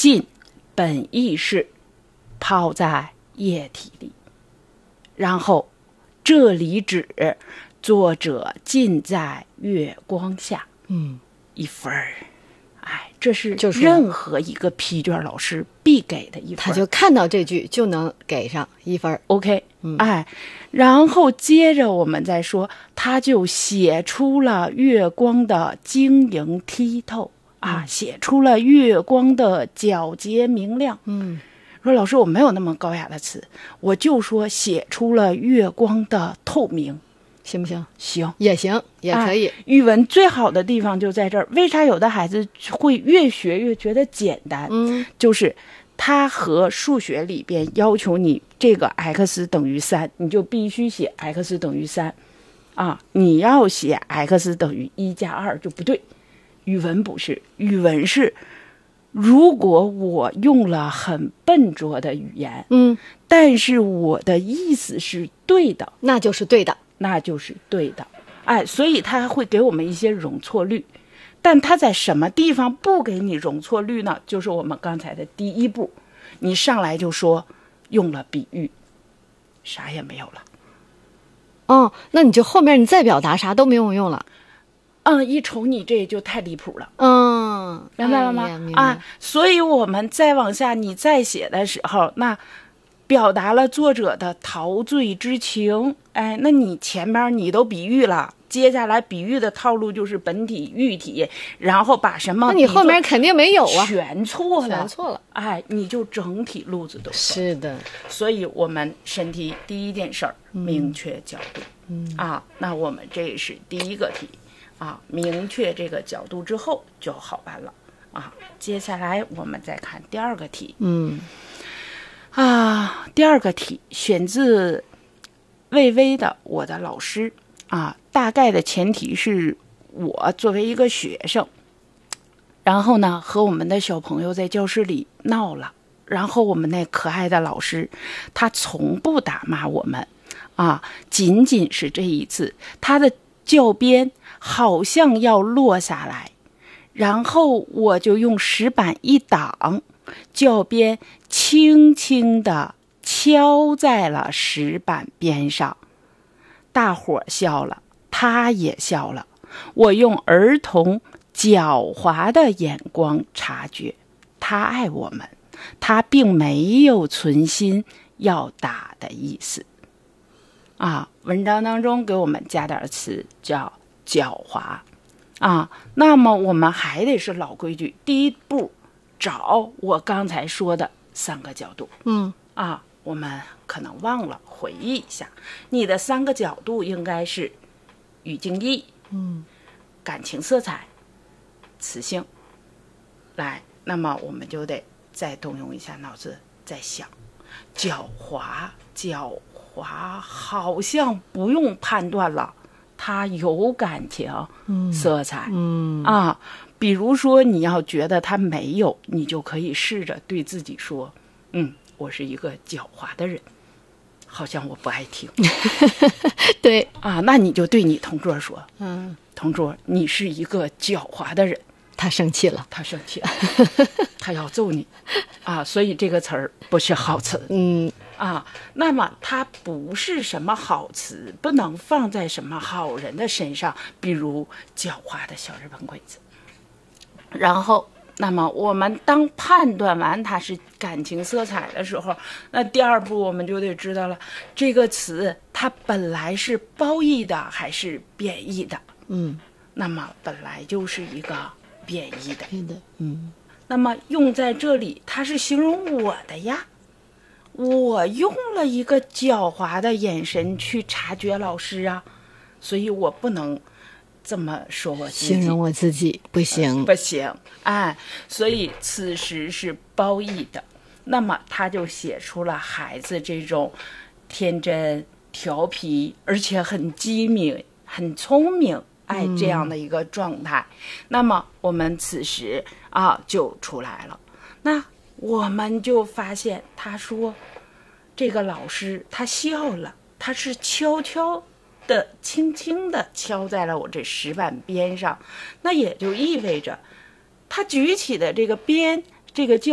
浸本意是泡在液体里，然后这里指作者浸在月光下，一分儿。哎，这是任何一个批卷老师必给的一分， 他就看到这句就能给上1分。 OK，哎，然后接着我们再说，他就写出了月光的晶莹剔透啊，写出了月光的皎洁明亮。说老师我没有那么高雅的词，我就说写出了月光的透明。 行不行？ 行， 也行，也可以。 语文最好的地方就在这儿。为啥有的孩子会越学越觉得简单？就是他和数学里边要求你这个 x 等于3，你就必须写 x 等于3啊。你要写 x 等于1加2就不对。语文不是，语文是如果我用了很笨拙的语言，但是我的意思是对的， 那就是对的。 那就是对的，哎，所以他会给我们一些容错率，但他在什么地方不给你容错率呢？就是我们刚才的第一步，你上来就说用了比喻，啥也没有了。 那你就后面你再表达啥都没有用了。 一瞅你这就太离谱了。明白了吗？ 明白。 所以我们再往下，你再写的时候，那表达了作者的陶醉之情，哎，那你前面你都比喻了，接下来比喻的套路就是本体、喻体，然后把什么？ 那你后面肯定没有啊， 全错了， 哎，你就整体路子都错。 是的， 所以我们审题第一件事儿，明确角度。那我们这是第一个题啊，明确这个角度之后就好办了啊。接下来我们再看第二个题。第二个题选自魏巍的《我的老师》啊，大概的前提是我作为一个学生，然后呢和我们的小朋友在教室里闹了，然后我们那可爱的老师他从不打骂我们啊，仅仅是这一次他的教鞭好像要落下来，然后我就用石板一挡，教鞭轻轻地敲在了石板边上，大伙笑了，他也笑了。我用儿童狡猾的眼光察觉，他爱我们，他并没有存心要打的意思。文章当中给我们加点词叫狡猾那么我们还得是老规矩，第一步找我刚才说的3个角度。我们可能忘了回忆一下，你的3个角度应该是语境意，感情色彩，词性。来，那么我们就得再动用一下脑子，再想，狡猾好像不用判断了，它有感情色彩。比如说你要觉得它没有，你就可以试着对自己说，我是一个狡猾的人，好像我不爱听。 对那你就对你同桌说，同桌，你是一个狡猾的人。 他生气了， 他要揍你所以这个词儿不是好词。那么它不是什么好词，不能放在什么好人的身上，比如狡猾的小日本鬼子。然后那么我们当判断完它是感情色彩的时候，那第二步我们就得知道了，这个词它本来是褒义的还是贬义的。那么本来就是一个贬义的。那么用在这里它是形容我的呀，我用了一个狡猾的眼神去察觉老师所以我不能这么说我自己， 形容我自己不行， 不行。所以此时是褒义的，那么他就写出了孩子这种天真调皮而且很机敏很聪明这样的一个状态。那么我们此时就出来了，那我们就发现他说这个老师他笑了，他是悄悄的轻轻的敲在了我这石板边上，那也就意味着他举起的这个鞭，这个